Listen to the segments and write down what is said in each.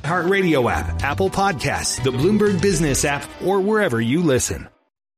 iHeartRadio app, Apple Podcasts, the Bloomberg Business app, or wherever you listen.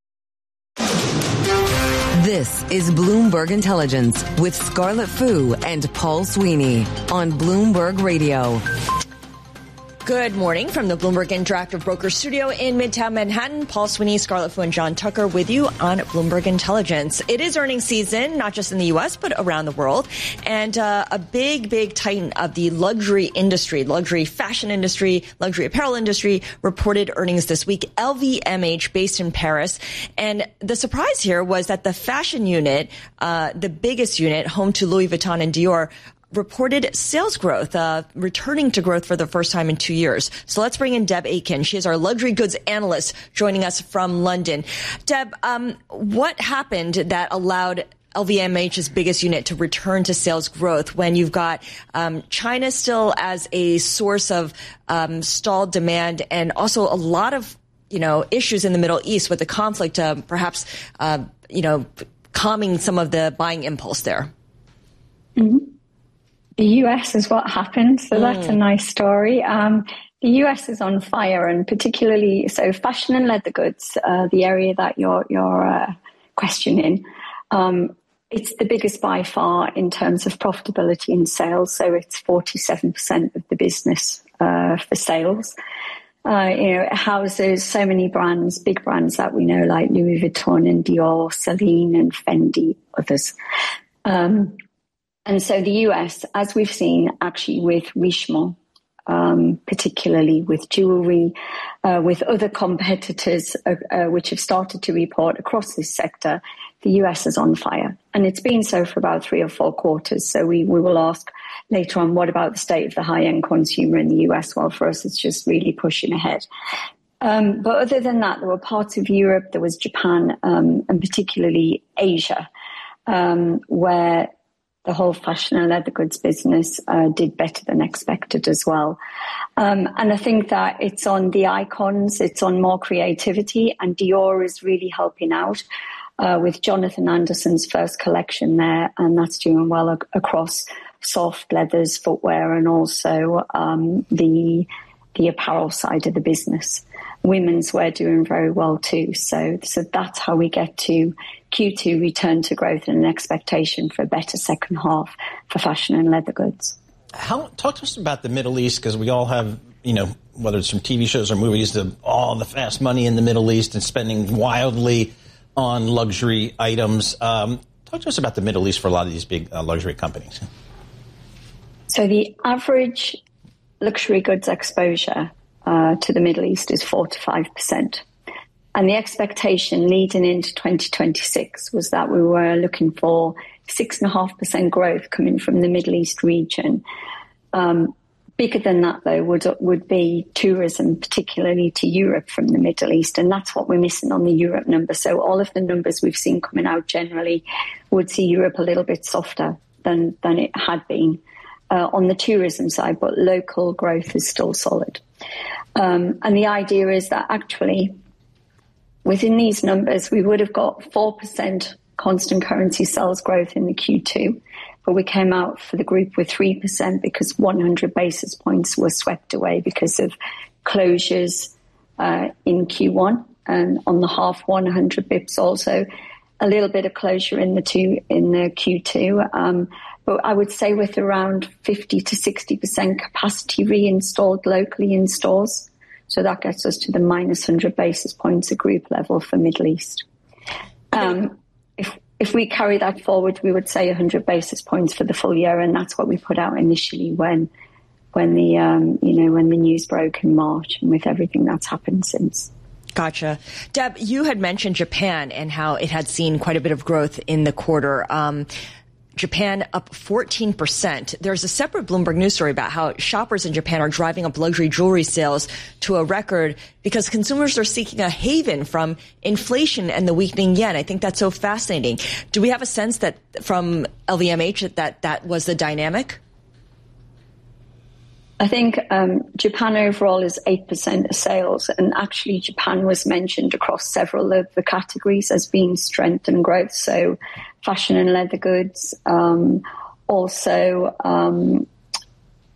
This is Bloomberg Intelligence with Scarlett Fu and Paul Sweeney on Bloomberg Radio. Good morning from the Bloomberg Interactive Broker Studio in Midtown Manhattan. Paul Sweeney, Scarlett Fu, and John Tucker with you on Bloomberg Intelligence. It is earnings season, not just in the U.S., but around the world. And a big titan of the luxury industry, luxury fashion industry, luxury apparel industry, reported earnings this week. LVMH, based in Paris. And the surprise here was that the fashion unit, the biggest unit, home to Louis Vuitton and Dior, reported sales growth, returning to growth for the first time in 2 years. So let's bring in Deb Aiken. She is our luxury goods analyst joining us from London. Deb, what happened that allowed LVMH's biggest unit to return to sales growth when you've got China still as a source of stalled demand and also a lot of, issues in the Middle East with the conflict, perhaps, calming some of the buying impulse there? Mm-hmm. The US is what happened, so that's a nice story. The US is on fire, and particularly so fashion and leather goods, the area that you're questioning. It's the biggest by far in terms of profitability and sales, so it's 47% of the business for sales. It houses so many brands, big brands that we know, like Louis Vuitton and Dior, Celine and Fendi, others. And so the US, as we've seen actually with Richemont, particularly with jewelry, with other competitors which have started to report across this sector, the US is on fire. And it's been so for about 3 or 4 quarters. So we will ask later on, what about the state of the high-end consumer in the US? Well, for us, it's just really pushing ahead. But other than that, there were parts of Europe, there was Japan, and particularly Asia, where the whole fashion and leather goods business did better than expected as well. And I think that it's on the icons, it's on more creativity, and Dior is really helping out with Jonathan Anderson's first collection there, and that's doing well across soft leathers, footwear, and also the apparel side of the business. Women's wear doing very well too. So that's how we get to Q2 return to growth and an expectation for a better second half for fashion and leather goods. Talk to us about the Middle East, because we all have, whether it's from TV shows or movies, all the fast money in the Middle East and spending wildly on luxury items. Talk to us about the Middle East for a lot of these big luxury companies. So the average luxury goods exposure to the Middle East is 4 to 5%. And the expectation leading into 2026 was that we were looking for 6.5% growth coming from the Middle East region. Bigger than that, though, would be tourism, particularly to Europe from the Middle East. And that's what we're missing on the Europe number. So all of the numbers we've seen coming out generally would see Europe a little bit softer than it had been on the tourism side, but local growth is still solid. And the idea is that actually within these numbers, we would have got 4% constant currency sales growth in the Q2, but we came out for the group with 3% because 100 basis points were swept away because of closures in Q1, and on the half 100 bips also. A little bit of closure in the Q2. But I would say with around 50 to 60% capacity reinstalled locally in stores. So that gets us to the minus 100 basis points at group level for Middle East. If we carry that forward, we would say 100 basis points for the full year, and that's what we put out initially when the news broke in March, and with everything that's happened since. Gotcha. Deb, you had mentioned Japan and how it had seen quite a bit of growth in the quarter. Japan up 14%. There's a separate Bloomberg News story about how shoppers in Japan are driving up luxury jewelry sales to a record because consumers are seeking a haven from inflation and the weakening yen. I think that's so fascinating. Do we have a sense that from LVMH that was the dynamic? I think Japan overall is 8% of sales, and actually Japan was mentioned across several of the categories as being strength and growth. So fashion and leather goods, also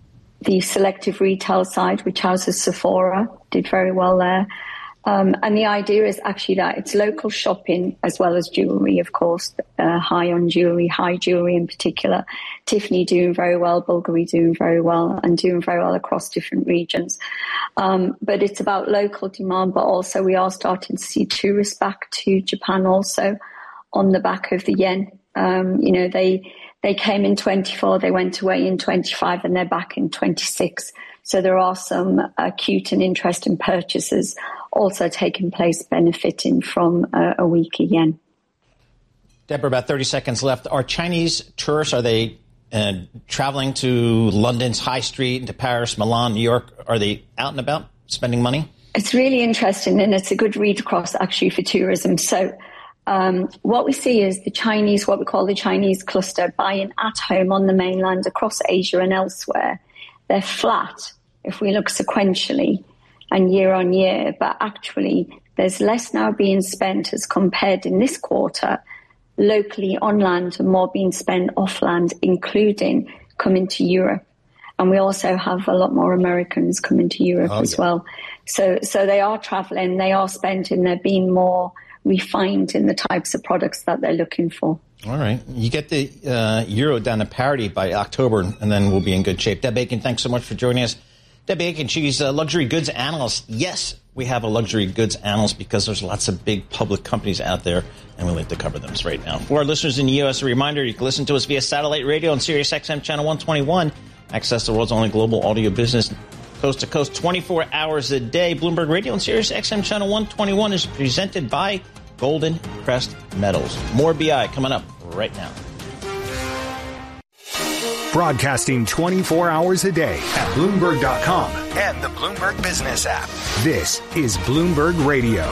the selective retail side, which houses Sephora, did very well there. And the idea is actually that it's local shopping as well as jewelry, of course, high jewelry in particular. Tiffany doing very well, Bulgari doing very well, and doing very well across different regions. But it's about local demand, but also we are starting to see tourists back to Japan also on the back of the yen. They came in 24, they went away in 25, and they're back in 26. So there are some acute and interesting purchases also taking place, benefiting from a weaker yen. Deborah, about 30 seconds left. Are Chinese tourists, are they traveling to London's High Street, to Paris, Milan, New York? Are they out and about spending money? It's really interesting, and it's a good read across actually for tourism. So what we see is the Chinese, what we call the Chinese cluster, buying at home on the mainland, across Asia and elsewhere. They're flat if we look sequentially and year on year, but actually there's less now being spent as compared in this quarter locally on land and more being spent off land, including coming to Europe. And we also have a lot more Americans coming to Europe as well. So they are traveling, they are spending, they're being more refined in the types of products that they're looking for. All right. You get the euro down to parity by October, and then we'll be in good shape. Deb Aiken, thanks so much for joining us. Deb Aiken, she's a luxury goods analyst. Yes, we have a luxury goods analyst because there's lots of big public companies out there, and we like to cover them right now. For our listeners in the U.S., a reminder, you can listen to us via satellite radio on Sirius XM Channel 121. Access the world's only global audio business, coast to coast, 24 hours a day. Bloomberg Radio on Sirius XM Channel 121 is presented by Golden Crest Metals. More BI coming up right now. Broadcasting 24 hours a day at Bloomberg.com and the Bloomberg Business app. This is Bloomberg Radio.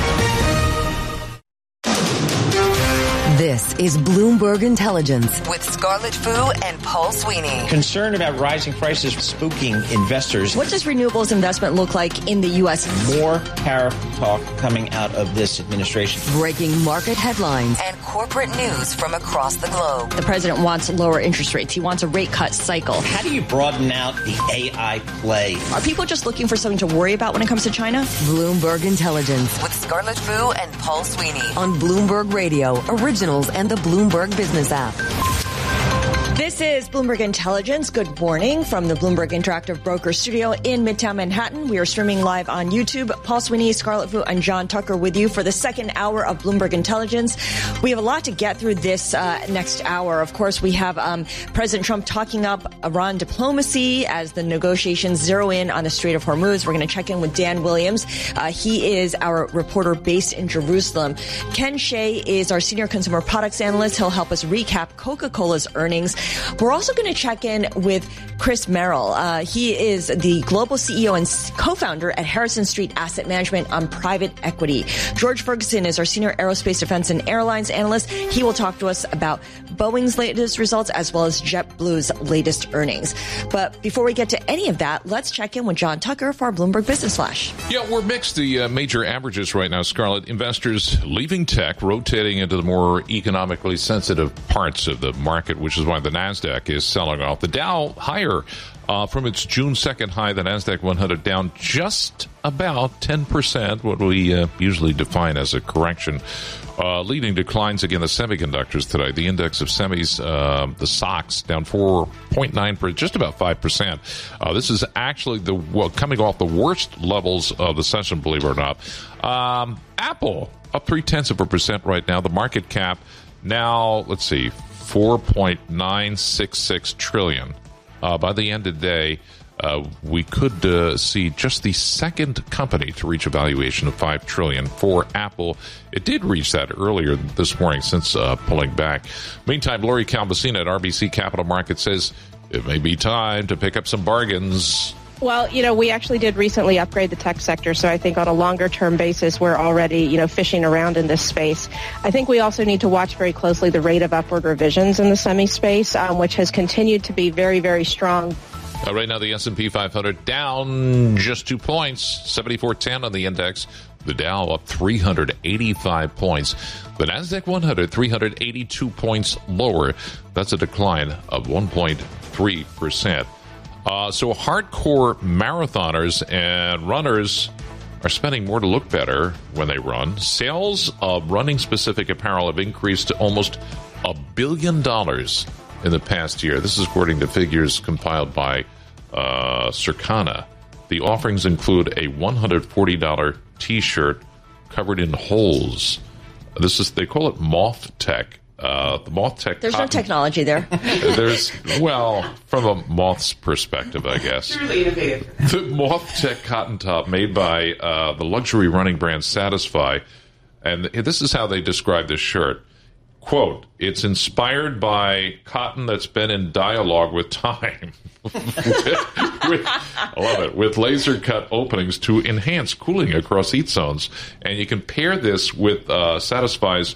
This is Bloomberg Intelligence with Scarlett Fu and Paul Sweeney. Concern about rising prices spooking investors. What does renewables investment look like in the U.S.? More tariff talk coming out of this administration. Breaking market headlines and corporate news from across the globe. The president wants lower interest rates. He wants a rate cut cycle. How do you broaden out the AI play? Are people just looking for something to worry about when it comes to China? Bloomberg Intelligence with Scarlett Fu and Paul Sweeney on Bloomberg Radio, originals and the Bloomberg Business app. This is Bloomberg Intelligence. Good morning from the Bloomberg Interactive Broker Studio in Midtown Manhattan. We are streaming live on YouTube. Paul Sweeney, Scarlett Fu, and John Tucker with you for the second hour of Bloomberg Intelligence. We have a lot to get through this next hour. Of course, we have President Trump talking up Iran diplomacy as the negotiations zero in on the Strait of Hormuz. We're going to check in with Dan Williams. He is our reporter based in Jerusalem. Ken Shea is our senior consumer products analyst. He'll help us recap Coca-Cola's earnings. We're also going to check in with Chris Merrill. He is the global CEO and co-founder at Harrison Street Asset Management on private equity. George Ferguson is our senior aerospace defense and airlines analyst. He will talk to us about Boeing's latest results as well as JetBlue's latest earnings. But before we get to any of that, let's check in with John Tucker for our Bloomberg Business Flash. Yeah, we're mixed. The major averages right now, Scarlett. Investors leaving tech, rotating into the more economically sensitive parts of the market, which is why the NASDAQ is selling off. The Dow higher from its June 2nd high, the NASDAQ 100 down just about 10%, what we usually define as a correction. Leading declines again, the semiconductors today. The index of semis, the SOX, down 4.9%, just about 5%. This is actually coming off the worst levels of the session, believe it or not. Apple up 0.3% right now. The market cap now, let's see, $4.966 trillion. By the end of the day, we could see just the second company to reach a valuation of $5 trillion for Apple. It did reach that earlier this morning since pulling back. Meantime, Lori Calvasina at RBC Capital Markets says it may be time to pick up some bargains. Well, we actually did recently upgrade the tech sector, so I think on a longer-term basis, we're already, fishing around in this space. I think we also need to watch very closely the rate of upward revisions in the semi space, which has continued to be very, very strong. Right now, the S&P 500 down just 2 points, 74.10 on the index. The Dow up 385 points. The NASDAQ 100, 382 points lower. That's a decline of 1.3%. So hardcore marathoners and runners are spending more to look better when they run. Sales of running-specific apparel have increased to almost $1 billion in the past year. This is according to figures compiled by Circana. The offerings include a $140 T-shirt covered in holes. They call it Moth Tech. The Moth Tech. There's no technology there. From a moth's perspective, I guess. Truly innovative. The Moth Tech cotton top made by the luxury running brand Satisfy, and this is how they describe this shirt. Quote, it's inspired by cotton that's been in dialogue with time. I love it. With laser cut openings to enhance cooling across heat zones. And you can pair this with Satisfy's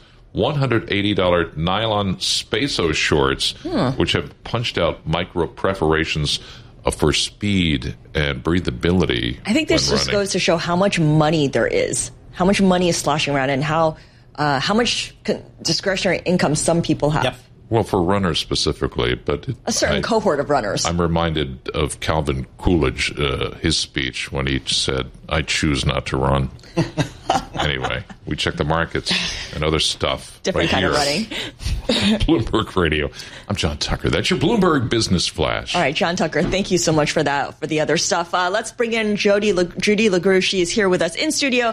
$180 nylon Spaso shorts, which have punched out micro perforations for speed and breathability. I think this just goes to show how much money there is, how much money is sloshing around, and how much discretionary income some people have. Yep. Well, for runners specifically, but a certain cohort of runners. I'm reminded of Calvin Coolidge, his speech when he said, "I choose not to run." Anyway, we check the markets and other stuff. Different kind of running. Bloomberg Radio. I'm John Tucker. That's your Bloomberg Business Flash. All right, John Tucker, thank you so much for that. For the other stuff, let's bring in Judy LaGrue. She is here with us in studio.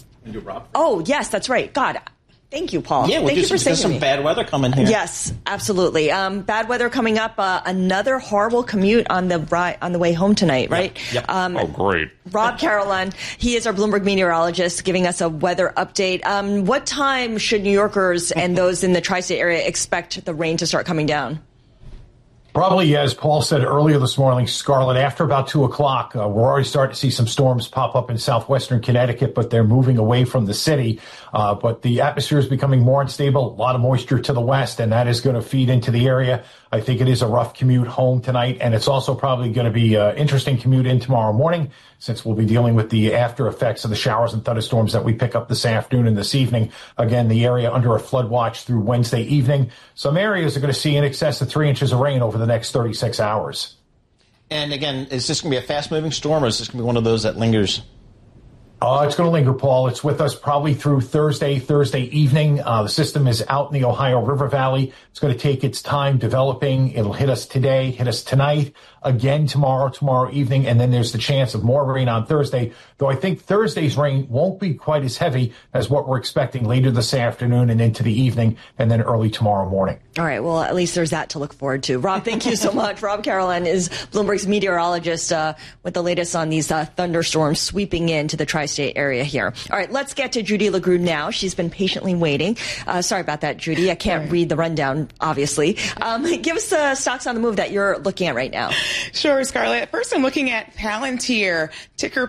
Oh, yes, that's right. God. Thank you, Paul. Yeah, Thank you for there's some bad weather coming here. Yes, absolutely. Bad weather coming up. Another horrible commute on the way home tonight, right? Yep. Oh, great. Rob Carolan, he is our Bloomberg meteorologist, giving us a weather update. What time should New Yorkers and those in the tri-state area expect the rain to start coming down? Probably, as Paul said earlier this morning, Scarlett, after about 2 o'clock, we're already starting to see some storms pop up in southwestern Connecticut, but they're moving away from the city. But the atmosphere is becoming more unstable, a lot of moisture to the west, and that is going to feed into the area. I think it is a rough commute home tonight, and it's also probably going to be an interesting commute in tomorrow morning, since we'll be dealing with the after effects of the showers and thunderstorms that we pick up this afternoon and this evening. Again, the area under a flood watch through Wednesday evening. Some areas are going to see in excess of 3 inches of rain over the next 36 hours. And again, is this going to be a fast-moving storm, or is this going to be one of those that lingers? It's going to linger, Paul. It's with us probably through Thursday evening. The system is out in the Ohio River Valley. It's going to take its time developing. It'll hit us today, hit us tonight, again tomorrow evening, and then there's the chance of more rain on Thursday, though I think Thursday's rain won't be quite as heavy as what we're expecting later this afternoon and into the evening, and then early tomorrow morning. All right, well, at least there's that to look forward to. Rob, thank you so much. Rob Carolan is Bloomberg's meteorologist with the latest on these thunderstorms sweeping into the tri-state area here. All right, let's get to Judy LaGrue now. She's been patiently waiting. Sorry about that, Judy. I can't read the rundown, obviously. Give us the stocks on the move that you're looking at right now. Sure, Scarlett. First, I'm looking at Palantir, ticker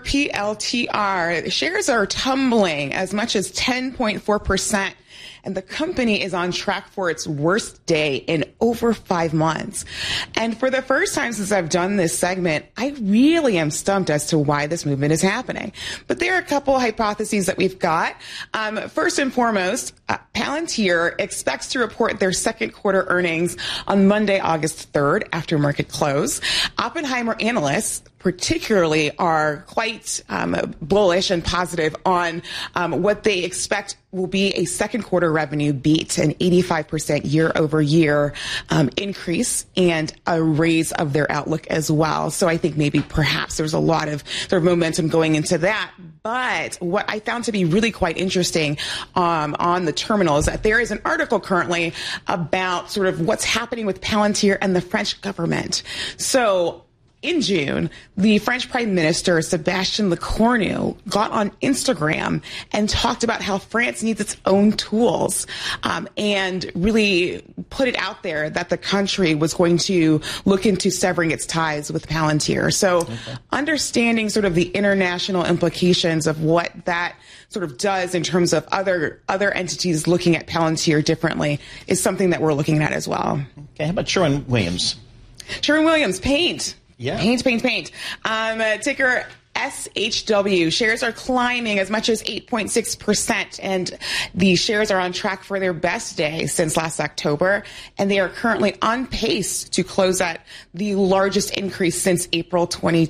PLTR. The shares are tumbling as much as 10.4%. And the company is on track for its worst day in over 5 months. And for the first time since I've done this segment, I really am stumped as to why this movement is happening. But there are a couple of hypotheses that we've got. First and foremost, Palantir expects to report their second quarter earnings on Monday, August 3rd, after market close. Oppenheimer analysts particularly are quite bullish and positive on what they expect will be a second quarter revenue beat, an 85% year over year increase, and a raise of their outlook as well. So I think maybe perhaps there's a lot of sort of momentum going into that. But what I found to be really quite interesting on the terminal is that there is an article currently about sort of what's happening with Palantir and the French government. So in June, the French Prime Minister, Sébastien Lecornu, got on Instagram and talked about how France needs its own tools and really put it out there that the country was going to look into severing its ties with Palantir. So understanding sort of the international implications of what that sort of does in terms of other entities looking at Palantir differently is something that we're looking at as well. Okay, how about Sherwin-Williams? Sherwin-Williams, paint. Yeah. Paint. Ticker SHW. Shares are climbing as much as 8.6%, and the shares are on track for their best day since last October, and they are currently on pace to close at the largest increase since April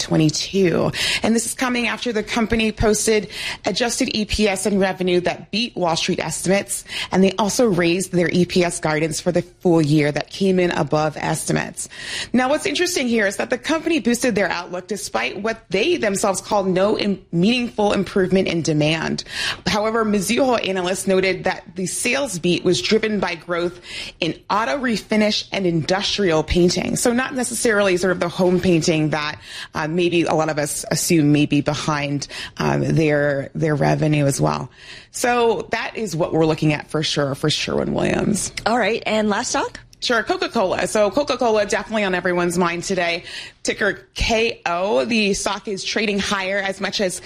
2022. And this is coming after the company posted adjusted EPS and revenue that beat Wall Street estimates, and they also raised their EPS guidance for the full year that came in above estimates. Now, what's interesting here is that the company boosted their outlook despite what they themselves called no meaningful improvement in demand. However, Mizuho analysts noted that the sales beat was driven by growth in auto refinish and industrial painting. So not necessarily sort of the home painting that maybe a lot of us assume may be behind their revenue as well. So that is what we're looking at for sure for Sherwin-Williams. All right. And last stock? Sure, Coca-Cola. So Coca-Cola definitely on everyone's mind today. Ticker KO. The stock is trading higher as much as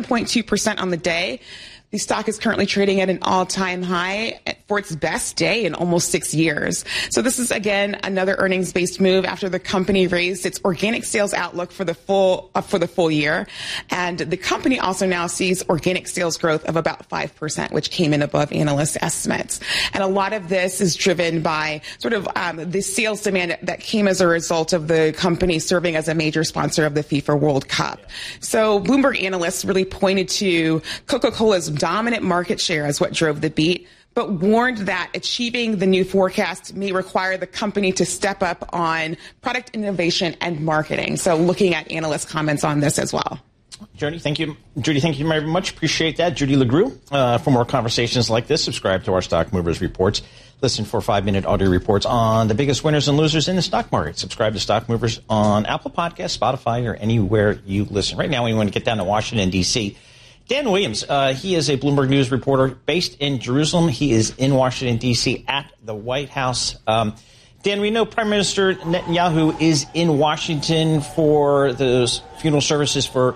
7.2% on the day. The stock is currently trading at an all-time high for its best day in almost 6 years. So this is, again, another earnings-based move after the company raised its organic sales outlook for the full year. And the company also now sees organic sales growth of about 5%, which came in above analyst estimates. And a lot of this is driven by sort of the sales demand that came as a result of the company serving as a major sponsor of the FIFA World Cup. So Bloomberg analysts really pointed to Coca-Cola's dominant market share as what drove the beat, but warned that achieving the new forecast may require the company to step up on product innovation and marketing. So looking at analyst comments on this as well. Judy, thank you. Judy, thank you very much. Appreciate that. Judy LeGroux. For more conversations like this, subscribe to our Stock Movers Reports. Listen for 5-minute audio reports on the biggest winners and losers in the stock market. Subscribe to Stock Movers on Apple Podcasts, Spotify, or anywhere you listen. Right now, we want to get down to Washington, D.C. Dan Williams, he is a Bloomberg News reporter based in Jerusalem. He is in Washington, D.C. at the White House. Dan, we know Prime Minister Netanyahu is in Washington for the funeral services for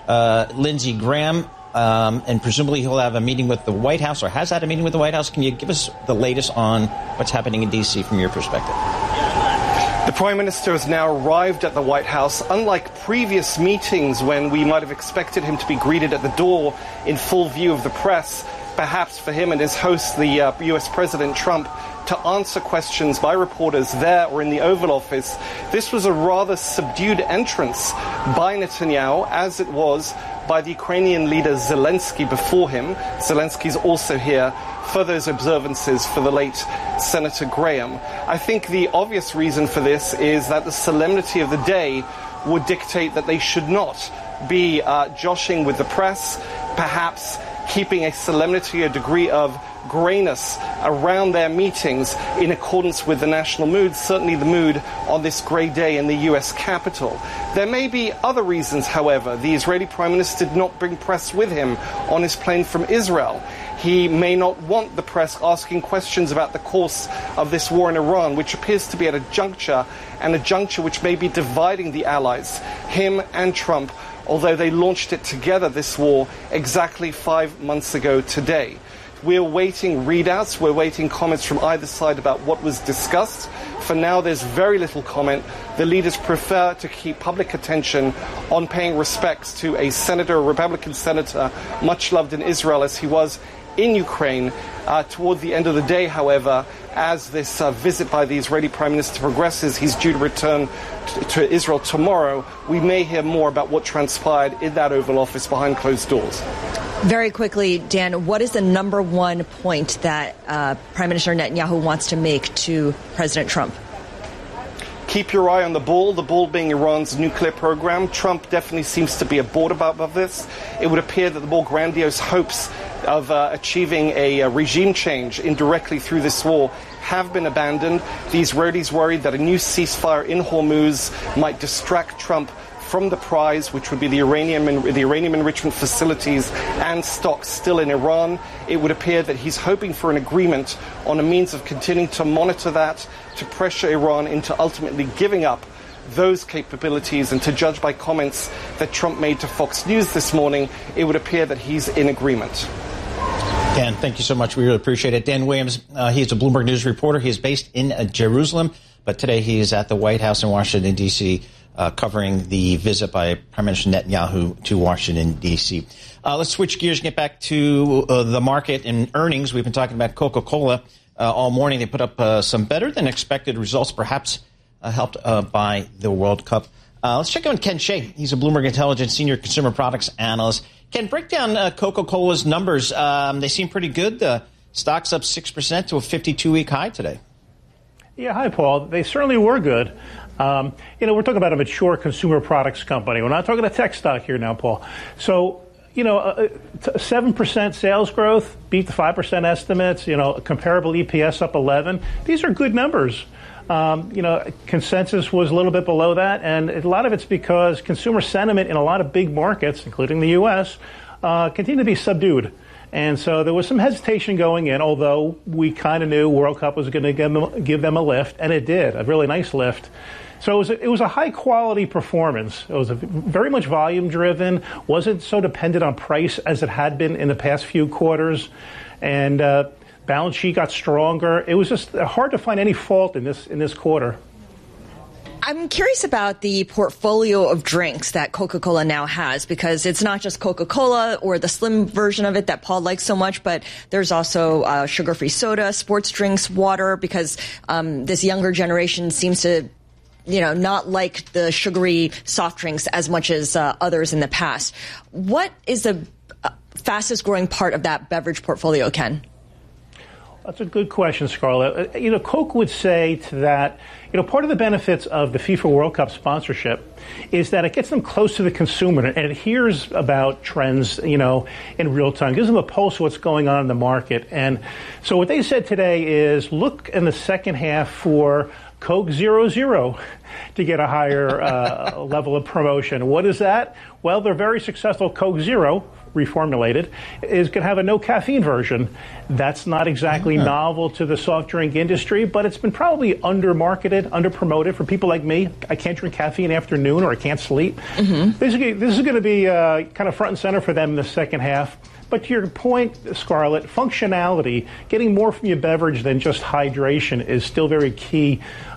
Lindsey Graham, and presumably he'll have a meeting with the White House or has had a meeting with the White House. Can you give us the latest on what's happening in D.C. from your perspective? The Prime Minister has now arrived at the White House. Unlike previous meetings when we might have expected him to be greeted at the door in full view of the press, perhaps for him and his host, the U.S. President Trump, to answer questions by reporters there or in the Oval Office, this was a rather subdued entrance by Netanyahu, as it was by the Ukrainian leader Zelensky before him. Zelensky's also here for those observances for the late Senator Graham. I think the obvious reason for this is that the solemnity of the day would dictate that they should not be joshing with the press, perhaps keeping a solemnity, a degree of grayness around their meetings in accordance with the national mood, certainly the mood on this grey day in the U.S. Capitol. There may be other reasons, however. The Israeli Prime Minister did not bring press with him on his plane from Israel. He may not want the press asking questions about the course of this war in Iran, which appears to be at a juncture which may be dividing the allies, him and Trump, although they launched it together, this war, exactly 5 months ago today. We're waiting readouts, we're waiting comments from either side about what was discussed. For now, there's very little comment. The leaders prefer to keep public attention on paying respects to a senator, a Republican senator, much loved in Israel as he was in Ukraine. Toward the end of the day, however, as this visit by the Israeli Prime Minister progresses, he's due to return to Israel tomorrow. We may hear more about what transpired in that Oval Office behind closed doors. Very quickly, Dan, what is the number one point that Prime Minister Netanyahu wants to make to President Trump? Keep your eye on the ball being Iran's nuclear program. Trump definitely seems to be aboard above this. It would appear that the more grandiose hopes of achieving a regime change indirectly through this war have been abandoned. The Israelis worried that a new ceasefire in Hormuz might distract Trump from the prize, which would be the uranium enrichment facilities and stocks still in Iran. It would appear that he's hoping for an agreement on a means of continuing to monitor that, to pressure Iran into ultimately giving up those capabilities. And to judge by comments that Trump made to Fox News this morning, it would appear that he's in agreement. Dan, thank you so much. We really appreciate it. Dan Williams, he is a Bloomberg News reporter. He is based in Jerusalem, but today he is at the White House in Washington, D.C., covering the visit by Prime Minister Netanyahu to Washington, D.C. Let's switch gears and get back to the market and earnings. We've been talking about Coca-Cola all morning. They put up some better than expected results, perhaps helped by the World Cup. Let's check on Ken Shea. He's a Bloomberg Intelligence Senior Consumer Products Analyst. Ken, break down Coca-Cola's numbers. They seem pretty good. The stock's up 6% to a 52-week high today. Yeah, hi, Paul. They certainly were good. We're talking about a mature consumer products company. We're not talking a tech stock here now, Paul. So, 7% sales growth, beat the 5% estimates, comparable EPS up 11. These are good numbers. Consensus was a little bit below that, and a lot of it's because consumer sentiment in a lot of big markets, including the U.S., continue to be subdued. And so there was some hesitation going in, although we kind of knew World Cup was going to give them a lift, and it did, a really nice lift. So it was a high-quality performance. It was very much volume-driven, wasn't so dependent on price as it had been in the past few quarters, and balance sheet got stronger. It was just hard to find any fault in this quarter. I'm curious about the portfolio of drinks that Coca-Cola now has, because it's not just Coca-Cola or the slim version of it that Paul likes so much, but there's also sugar-free soda, sports drinks, water, because this younger generation seems to not like the sugary soft drinks as much as others in the past. What is the fastest growing part of that beverage portfolio, Ken? That's a good question, Scarlett. Coke would say to that, part of the benefits of the FIFA World Cup sponsorship is that it gets them close to the consumer and it hears about trends, in real time, gives them a pulse of what's going on in the market. And so what they said today is look in the second half for Coke 0.0 to get a higher level of promotion. What is that? Well, their very successful Coke Zero, reformulated, is going to have a no caffeine version. That's not exactly novel to the soft drink industry, but it's been probably under-marketed, under-promoted for people like me. I can't drink caffeine after noon or I can't sleep. Mm-hmm. This is going to be kind of front and center for them in the second half. But to your point, Scarlett, functionality, getting more from your beverage than just hydration is still very key,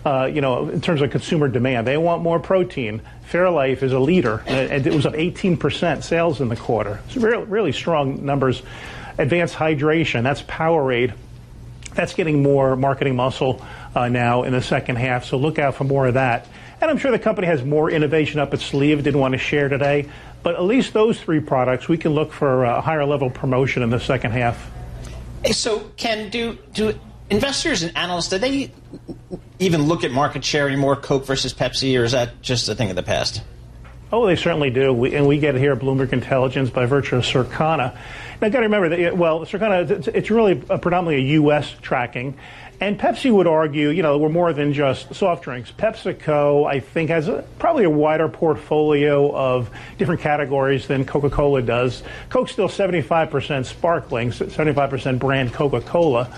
in terms of consumer demand. They want more protein. Fairlife is a leader, and it was up 18% sales in the quarter. It's really strong numbers. Advanced hydration, that's Powerade. That's getting more marketing muscle now in the second half, so look out for more of that. And I'm sure the company has more innovation up its sleeve, didn't want to share today. But at least those three products, we can look for a higher level promotion in the second half. So, Ken, do investors and analysts, do they even look at market share anymore, Coke versus Pepsi, or is that just a thing of the past? Oh, they certainly do. We get it here at Bloomberg Intelligence by virtue of Circana. Now, you've got to remember that, Circana, it's really predominantly a U.S. tracking. And Pepsi would argue, we're more than just soft drinks. PepsiCo, I think, has probably a wider portfolio of different categories than Coca-Cola does. Coke's still 75% sparkling, 75% brand Coca-Cola.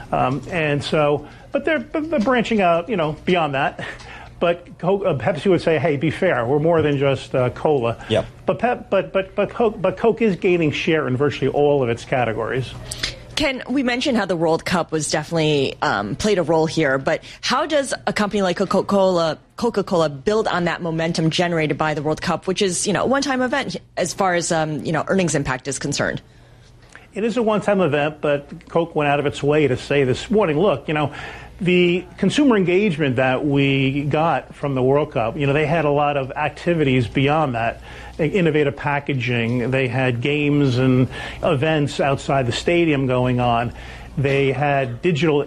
But they're branching out, beyond that. But Pepsi would say, hey, be fair, we're more than just cola. Yep. But Coke is gaining share in virtually all of its categories. Ken, we mentioned how the World Cup was definitely played a role here, but how does a company like Coca-Cola build on that momentum generated by the World Cup, which is, a one-time event as far as, earnings impact is concerned? It is a one-time event, but Coke went out of its way to say this morning, look, the consumer engagement that we got from the World Cup, they had a lot of activities beyond that. Innovative packaging. They had games and events outside the stadium going on. They had digital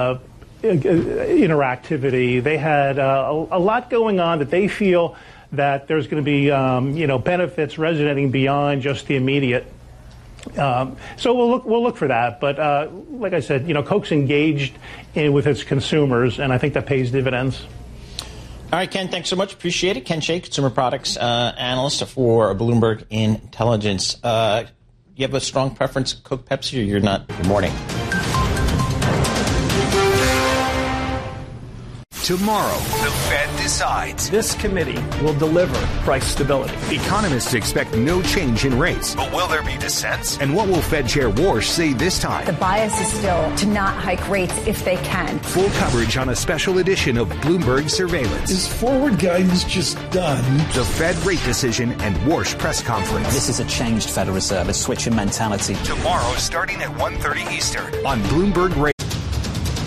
interactivity. They had a lot going on that they feel that there's going to be benefits resonating beyond just the immediate. So we'll look for that. But like I said, Coke's engaged with its consumers, and I think that pays dividends. All right, Ken, thanks so much. Appreciate it. Ken Shea, Consumer Products Analyst for Bloomberg Intelligence. You have a strong preference, Coke, Pepsi, or you're not? Good morning. Tomorrow, the Fed decides. This committee will deliver price stability. Economists expect no change in rates. But will there be dissents? And what will Fed Chair Warsh say this time? The bias is still to not hike rates if they can. Full coverage on a special edition of Bloomberg Surveillance. Is forward guidance just done? The Fed rate decision and Warsh press conference. This is a changed Federal Reserve, a switch in mentality. Tomorrow, starting at 1:30 Eastern on Bloomberg Radio.